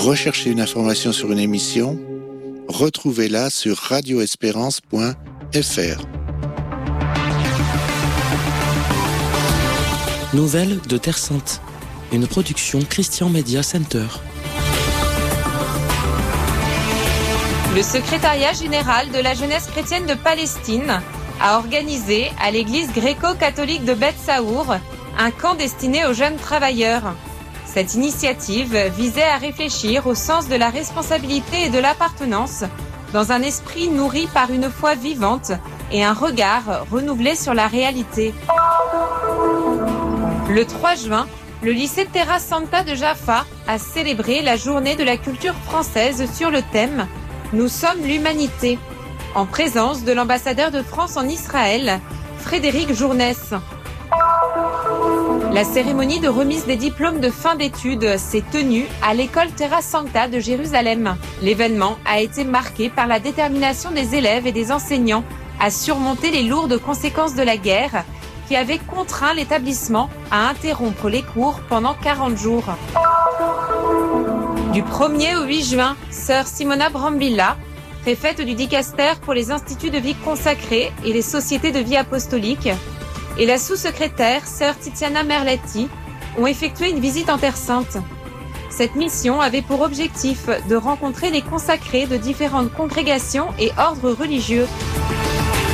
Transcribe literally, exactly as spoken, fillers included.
recherchez une information sur une émission, retrouvez-la sur radio espérance point f r. Nouvelles de Terre Sainte, une production Christian Media Center. Le secrétariat général de la jeunesse chrétienne de Palestine a organisé à l'église gréco-catholique de Beth Saour un camp destiné aux jeunes travailleurs. Cette initiative visait à réfléchir au sens de la responsabilité et de l'appartenance dans un esprit nourri par une foi vivante et un regard renouvelé sur la réalité. Le trois juin, le lycée Terra Santa de Jaffa a célébré la journée de la culture française sur le thème « Nous sommes l'humanité » en présence de l'ambassadeur de France en Israël, Frédéric Journès. La cérémonie de remise des diplômes de fin d'études s'est tenue à l'école Terra Santa de Jérusalem. L'événement a été marqué par la détermination des élèves et des enseignants à surmonter les lourdes conséquences de la guerre qui avait contraint l'établissement à interrompre les cours pendant quarante jours. Du premier au huit juin, sœur Simona Brambilla, préfète du Dicaster pour les instituts de vie consacrés et les sociétés de vie apostolique, et la sous-secrétaire, sœur Tiziana Merletti, ont effectué une visite en Terre Sainte. Cette mission avait pour objectif de rencontrer les consacrés de différentes congrégations et ordres religieux.